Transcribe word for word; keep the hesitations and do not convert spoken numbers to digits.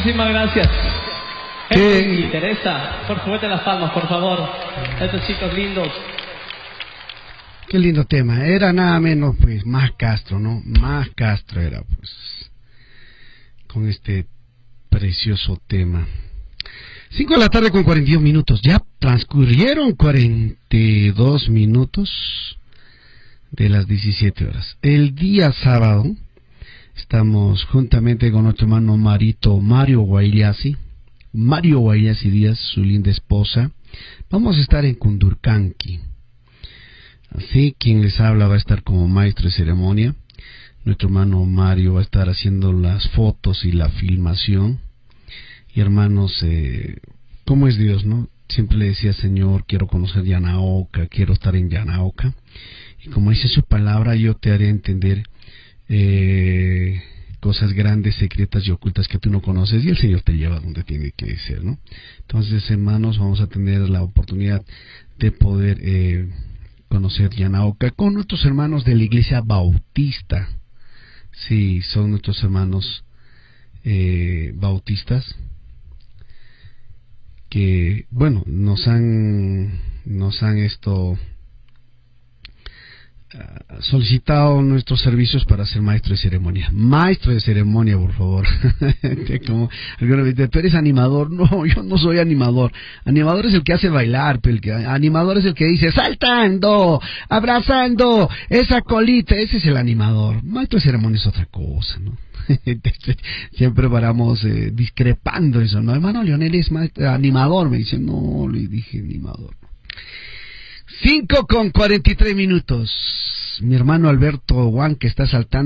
muchísimas gracias. ¿Qué? Y Teresa, por favor, de las palmas, por favor. Estos chicos lindos. Qué lindo tema. Era nada menos, pues, Más Castro, ¿no? Más Castro era, pues, con este precioso tema. Cinco de la tarde con cuarenta y dos minutos. Ya transcurrieron cuarenta y dos minutos de las diecisiete horas. El día sábado estamos juntamente con nuestro hermano Marito, Mario Guayasi, Mario Guayasi Díaz, su linda esposa. Vamos a estar en Cundurcanqui. Así, quien les habla va a estar como maestro de ceremonia. Nuestro hermano Mario va a estar haciendo las fotos y la filmación. Y hermanos, eh, ¿cómo es Dios, no? Siempre le decía, Señor, quiero conocer Yanaoca, quiero estar en Yanaoca. Y como dice su palabra, yo te haré entender eh, cosas grandes, secretas y ocultas que tú no conoces. Y el Señor te lleva donde tiene que ser, ¿no? Entonces, hermanos, vamos a tener la oportunidad de poder eh, conocer Yanaoca con nuestros hermanos de la Iglesia Bautista. Sí, son nuestros hermanos eh, bautistas que, bueno, nos han nos han esto uh, solicitado nuestros servicios para ser maestro de ceremonia. Maestro de ceremonia, por favor. Como alguna vez dice, tú eres animador. No, yo no soy animador. Animador es el que hace bailar, pero el que, animador es el que dice saltando, abrazando, esa colita, ese es el animador. Maestro de ceremonia es otra cosa, ¿no? Siempre paramos eh, discrepando eso, ¿no? Hermano Leonel es maestro, animador, me dice. No, le dije animador. Cinco con cuarenta y tres minutos. Mi hermano Alberto Juan, que está saltando